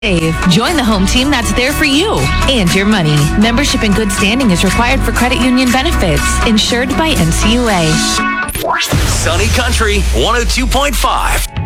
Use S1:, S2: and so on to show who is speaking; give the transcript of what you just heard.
S1: Save. Join the home team that's there for you and your money. Membership in good standing is required for credit union benefits. Insured by NCUA.
S2: Sunny Country 102.5.